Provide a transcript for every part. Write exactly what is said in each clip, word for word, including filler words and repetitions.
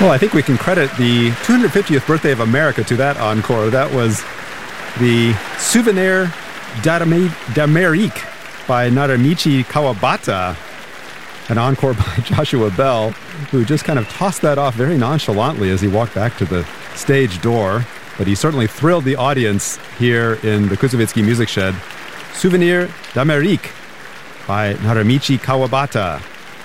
Well, I think we can credit the two hundred fiftieth birthday of America to that encore. That was the Souvenir d'Amérique by Naramichi Kawabata, an encore by Joshua Bell, who just kind of tossed that off very nonchalantly as he walked back to the stage door. But he certainly thrilled the audience here in the Kusavitsky Music Shed. Souvenir d'Amérique by Naramichi Kawabata.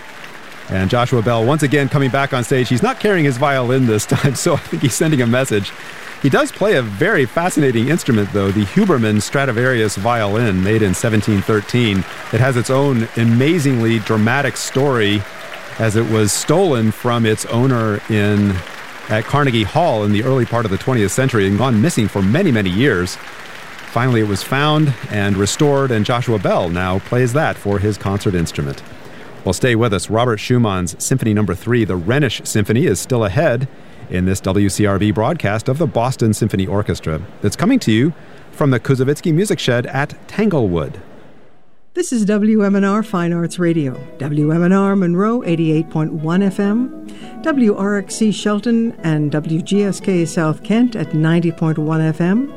And Joshua Bell, once again, coming back on stage. He's not carrying his violin this time, so I think he's sending a message. He does play a very fascinating instrument, though, the Huberman Stradivarius violin, made in seventeen thirteen. It has its own amazingly dramatic story, as it was stolen from its owner in at Carnegie Hall in the early part of the twentieth century and gone missing for many, many years. Finally, it was found and restored, and Joshua Bell now plays that for his concert instrument. Well, stay with us. Robert Schumann's Symphony Number three, the Rhenish Symphony, is still ahead in this W C R B broadcast of the Boston Symphony Orchestra that's coming to you from the Kusavitsky Music Shed at Tanglewood. This is W M N R Fine Arts Radio, W M N R Monroe eighty-eight point one F M, W R X C Shelton and W G S K South Kent at ninety point one F M,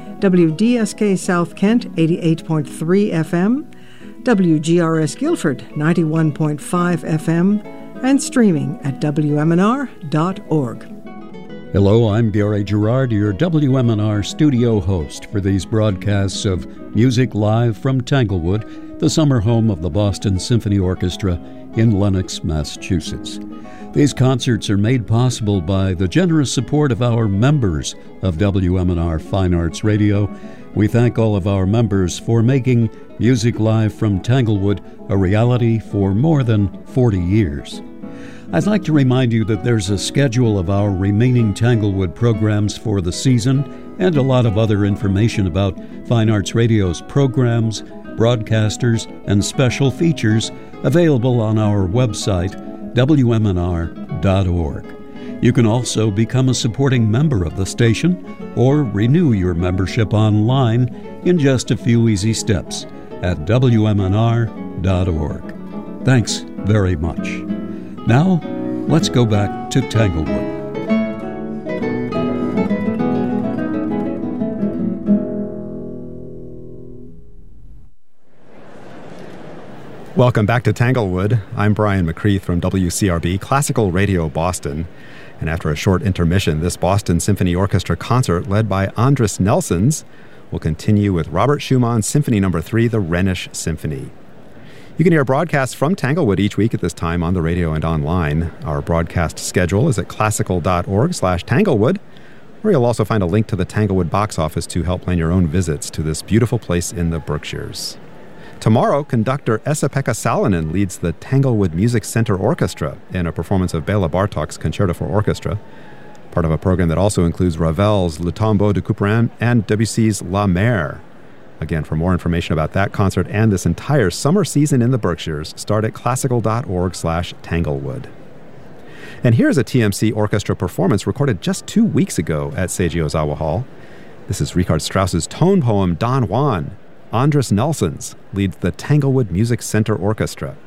W D S K South Kent eighty-eight point three F M, W G R S Guilford ninety-one point five F M, and streaming at W M N R dot org. Hello, I'm Gary Gerard, your W M N R studio host for these broadcasts of Music Live from Tanglewood, the summer home of the Boston Symphony Orchestra in Lenox, Massachusetts. These concerts are made possible by the generous support of our members of W M N R Fine Arts Radio. We thank all of our members for making Music Live from Tanglewood a reality for more than forty years. I'd like to remind you that there's a schedule of our remaining Tanglewood programs for the season and a lot of other information about Fine Arts Radio's programs, broadcasters, and special features available on our website, W M N R dot org. You can also become a supporting member of the station or renew your membership online in just a few easy steps at W M N R dot org. Thanks very much. Now, let's go back to Tanglewood. Welcome back to Tanglewood. I'm Brian McCreath from W C R B Classical Radio Boston. And after a short intermission, this Boston Symphony Orchestra concert led by Andris Nelsons will continue with Robert Schumann's Symphony Number three, the Rhenish Symphony. You can hear broadcasts from Tanglewood each week at this time on the radio and online. Our broadcast schedule is at classical.org slash Tanglewood, where you'll also find a link to the Tanglewood box office to help plan your own visits to this beautiful place in the Berkshires. Tomorrow, conductor Esa-Pekka Salonen leads the Tanglewood Music Center Orchestra in a performance of Bela Bartok's Concerto for Orchestra, part of a program that also includes Ravel's Le Tombeau de Couperin and Debussy's La Mer. Again, for more information about that concert and this entire summer season in the Berkshires, start at classical.org slash Tanglewood. And here's a T M C orchestra performance recorded just two weeks ago at Seiji Ozawa Hall. This is Richard Strauss's tone poem Don Juan. Andris Nelsons leads the Tanglewood Music Center Orchestra.